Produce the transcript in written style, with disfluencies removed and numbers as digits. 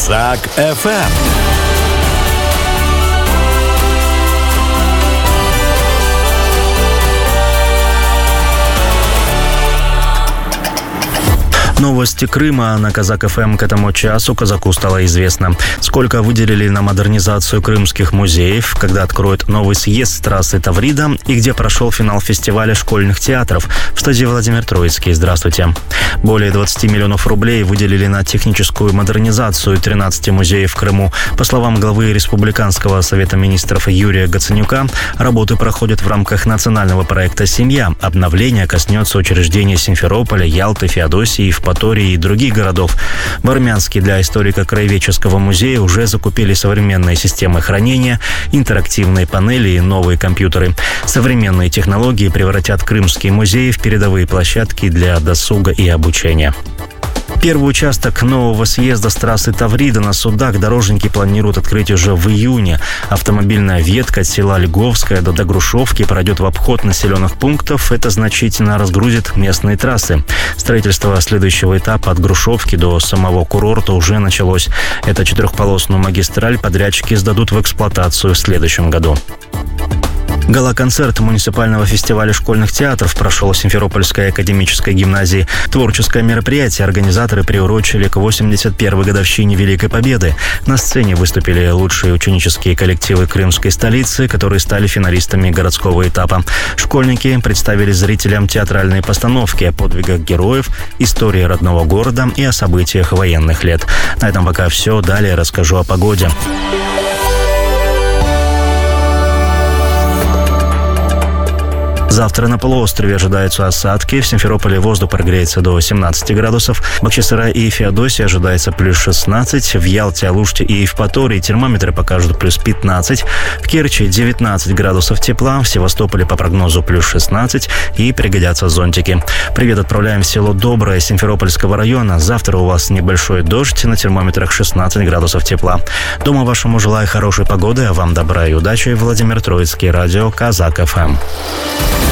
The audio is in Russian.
Казак ФМ. Новости Крыма на Казак ФМ. К этому часу казаку стало известно, сколько выделили на модернизацию крымских музеев, когда откроют новый съезд с трассы Таврида и где прошел финал фестиваля школьных театров. В студии Владимир Троицкий. Здравствуйте. Более 20 миллионов рублей выделили на техническую модернизацию 13 музеев в Крыму. По словам главы Республиканского совета министров Юрия Гаценюка, работы проходят в рамках национального проекта «Семья». Обновление коснется учреждений Симферополя, Ялты, Феодосии, Евпатории и других городов. В Армянске для историко-краеведческого музея уже закупили современные системы хранения, интерактивные панели и новые компьютеры. Современные технологии превратят крымские музеи в передовые площадки для досуга и обучения. Первый участок нового съезда с трассы Таврида на Судак дорожники планируют открыть уже в июне. Автомобильная ветка от села Льговское до Грушевки пройдет в обход населенных пунктов. Это значительно разгрузит местные трассы. Строительство следующего этапа от Грушевки до самого курорта уже началось. Эту четырехполосную магистраль подрядчики сдадут в эксплуатацию в следующем году. Гала-концерт муниципального фестиваля школьных театров прошел в Симферопольской академической гимназии. Творческое мероприятие организаторы приурочили к 81-й годовщине Великой Победы. На сцене выступили лучшие ученические коллективы крымской столицы, которые стали финалистами городского этапа. Школьники представили зрителям театральные постановки о подвигах героев, истории родного города и о событиях военных лет. На этом пока все. Далее расскажу о погоде. Завтра на полуострове ожидаются осадки. В Симферополе воздух прогреется до 17 градусов. В Бахчисарае и Феодосии ожидается плюс 16. В Ялте, Алуште и Евпатории термометры покажут плюс 15. В Керчи 19 градусов тепла. В Севастополе по прогнозу плюс 16. И пригодятся зонтики. Привет отправляем в село Доброе Симферопольского района. Завтра у вас небольшой дождь. На термометрах 16 градусов тепла. Дома вашему желаю хорошей погоды, а вам добра и удачи. Владимир Троицкий, радио Казак ФМ.